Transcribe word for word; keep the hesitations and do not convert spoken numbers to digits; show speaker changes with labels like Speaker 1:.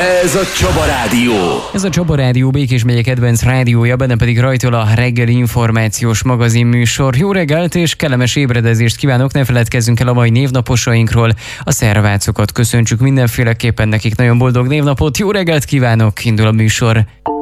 Speaker 1: Ez a Csaba Rádió.
Speaker 2: Ez a Csaba Rádió Békés megye kedvenc rádiója, benne pedig rajtol a reggeli információs magazin műsor. Jó reggelt és kellemes ébredezést kívánok, ne feledkezzünk el a mai névnaposainkról. A szervácokat köszöntsük mindenféleképpen, nekik nagyon boldog névnapot. Jó reggelt kívánok, indul a műsor.